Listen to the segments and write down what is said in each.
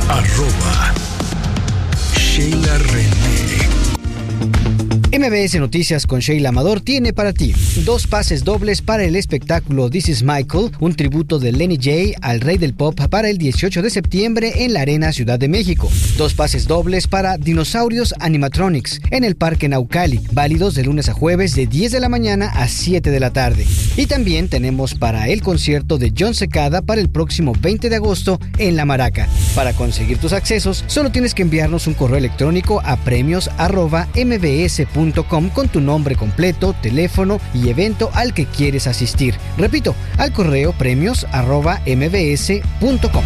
@Sheila René. MBS Noticias con Sheila Amador tiene para ti 2 pases dobles para el espectáculo This is Michael, un tributo de Lenny J al rey del pop para el 18 de septiembre en la Arena Ciudad de México. 2 pases dobles para Dinosaurios Animatronics en el Parque Naucali, válidos de lunes a jueves de 10 de la mañana a 7 de la tarde. Y también tenemos para el concierto de John Secada para el próximo 20 de agosto en La Maraca. Para conseguir tus accesos, solo tienes que enviarnos un correo electrónico a premios@mbs.com con tu nombre completo, teléfono y evento al que quieres asistir. Repito, al correo premios@mbs.com.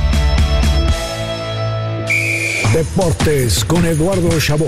Deportes con Eduardo Chabot.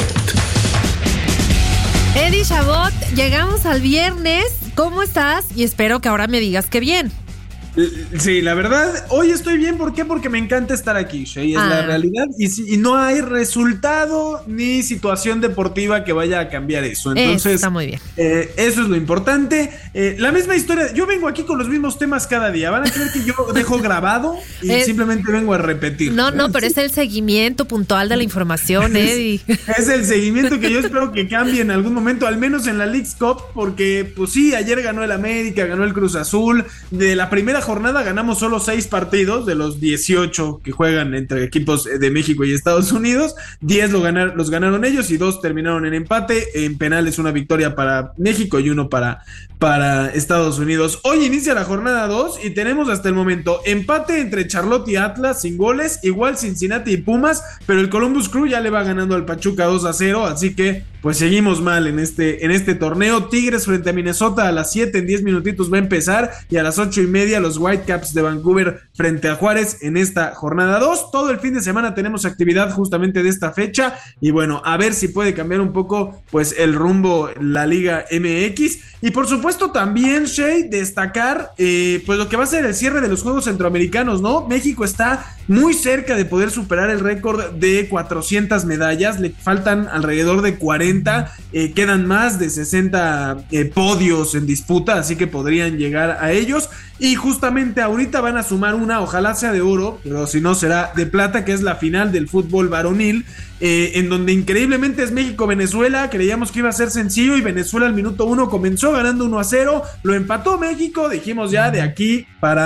Eddie Chabot, llegamos al viernes. ¿Cómo estás? Y espero que ahora me digas que bien. Sí, la verdad, hoy estoy bien. ¿Por qué? Porque me encanta estar aquí, Shey, es la realidad. Y no hay resultado ni situación deportiva que vaya a cambiar eso. Entonces, está muy bien. Eso es lo importante. La misma historia, yo vengo aquí con los mismos temas cada día. Van a creer que yo dejo grabado y simplemente vengo a repetir. No, pero es el seguimiento puntual de la información, Eddie. Es el seguimiento que yo espero que cambie en algún momento, al menos en la Leagues Cup, porque pues sí, ayer ganó el América, ganó el Cruz Azul. De la primera jornada ganamos solo 6 partidos de los 18 que juegan entre equipos de México y Estados Unidos. 10 los ganaron ellos y 2 terminaron en empate. En penales una victoria para México y 1 para Estados Unidos. Hoy inicia la jornada 2 y tenemos hasta el momento empate entre Charlotte y Atlas sin goles, igual Cincinnati y Pumas, pero el Columbus Crew ya le va ganando al Pachuca 2-0, así que pues seguimos mal en este torneo. Tigres frente a Minnesota a las 7, en 10 minutitos va a empezar, y a las 8:30 los Whitecaps de Vancouver frente a Juárez en esta jornada 2. Todo el fin de semana tenemos actividad justamente de esta fecha, y bueno, a ver si puede cambiar un poco pues el rumbo la Liga MX. Y por supuesto también, Shey, destacar pues lo que va a ser el cierre de los Juegos Centroamericanos, ¿no? México está muy cerca de poder superar el récord de 400 medallas, le faltan alrededor de 40, quedan más de 60 podios en disputa, así que podrían llegar a ellos. Y justamente ahorita van a sumar una, ojalá sea de oro, pero si no será de plata, que es la final del fútbol varonil, en donde increíblemente es México-Venezuela. Creíamos que iba a ser sencillo y Venezuela al minuto 1 comenzó ganando 1-0, lo empató México, dijimos ya de aquí para